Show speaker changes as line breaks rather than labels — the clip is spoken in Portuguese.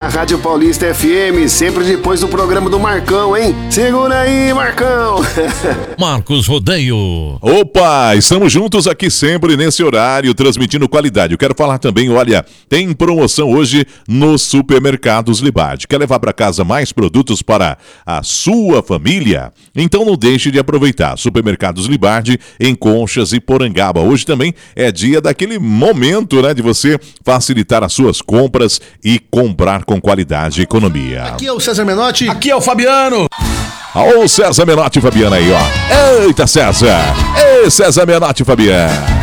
Rádio Paulista FM, sempre depois do programa do Marcão, hein? Segura aí, Marcão!
Marcos Rodeio.
Opa, estamos juntos aqui sempre nesse horário, transmitindo qualidade. Eu quero falar também, olha, tem promoção hoje nos Supermercados Libardi. Quer levar para casa mais produtos para a sua família? Então não deixe de aproveitar. Supermercados Libardi em Conchas e Porangaba. Hoje também é dia daquele momento, né, de você facilitar as suas compras e comprar com qualidade e economia.
Aqui é o César Menotti.
Aqui é o Fabiano.
Ô, César Menotti e Fabiano aí, ó. Eita, César! Ei, César Menotti e Fabiano.